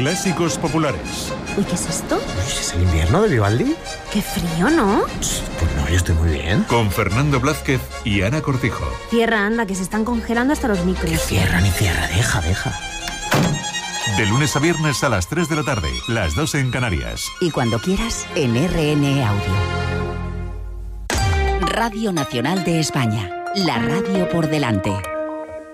Clásicos populares. Uy, ¿qué es esto? ¿Es el invierno de Vivaldi? ¡Qué frío!, ¿no? Pues no, yo estoy muy bien. Con Fernando Blázquez y Ana Cortijo. Cierra, anda, que se están congelando hasta los micros. Ni cierra, deja. De lunes a viernes a las 3 de la tarde, las 2 en Canarias. Y cuando quieras, en RN Audio. Radio Nacional de España. La radio por delante.